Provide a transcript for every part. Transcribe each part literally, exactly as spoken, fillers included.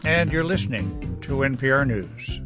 and you're listening to N P R News.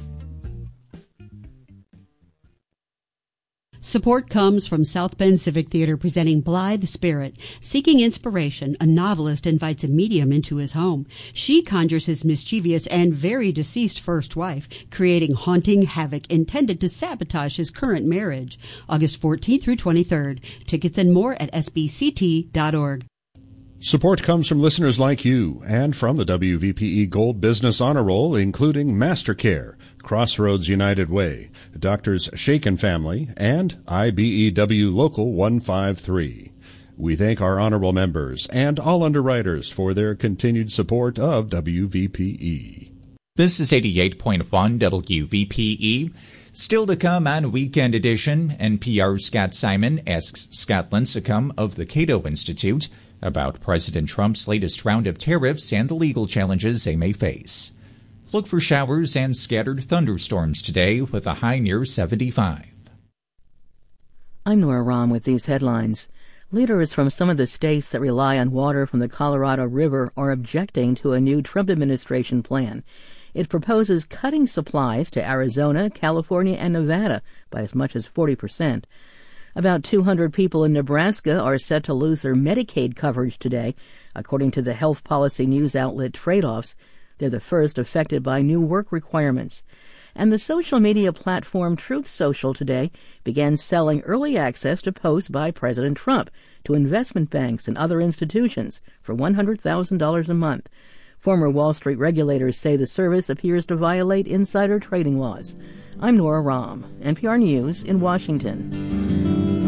Support comes from South Bend Civic Theater presenting Blithe Spirit. Seeking inspiration, a novelist invites a medium into his home. She conjures his mischievous and very deceased first wife, creating haunting havoc intended to sabotage his current marriage. August fourteenth through twenty-third. Tickets and more at s b c t dot org. Support comes from listeners like you and from the W V P E Gold Business Honor Roll, including MasterCare, Crossroads United Way, Doctors Shaken Family, and I B E W Local one five three. We thank our honorable members and all underwriters for their continued support of W V P E. This is eighty-eight point one W V P E. Still to come on Weekend Edition, N P R's Scott Simon asks Scott Lincecum of the Cato Institute about President Trump's latest round of tariffs and the legal challenges they may face. Look for showers and scattered thunderstorms today with a high near seventy-five. I'm Nora Rahm with these headlines. Leaders from some of the states that rely on water from the Colorado River are objecting to a new Trump administration plan. It proposes cutting supplies to Arizona, California, and Nevada by as much as forty percent. About two hundred people in Nebraska are set to lose their Medicaid coverage today, according to the health policy news outlet Trade-Offs. They're the first affected by new work requirements. And the social media platform Truth Social today began selling early access to posts by President Trump to investment banks and other institutions for one hundred thousand dollars a month. Former Wall Street regulators say the service appears to violate insider trading laws. I'm Nora Rahm, N P R News in Washington.